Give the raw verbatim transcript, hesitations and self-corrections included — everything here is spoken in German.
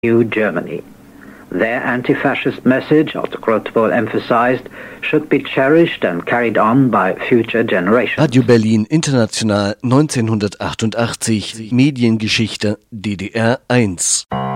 New Germany. Their anti-fascist message, Otto Grotewohl emphasized, should be cherished and carried on by future generations. Radio Berlin International neunzehnhundertachtundachtzig, Mediengeschichte D D R eins.